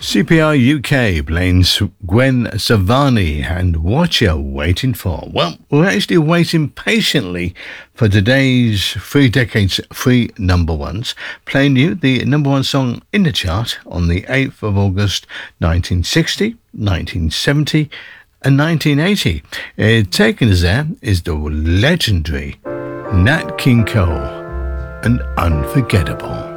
CPR UK playing Gwen Stefani and What You're Waiting For. Well, we're actually waiting patiently for today's 3 decades 3 number ones, playing you the number one song in the chart on the 8th of August 1960, 1970 and 1980. Taking us there is the legendary Nat King Cole and Unforgettable.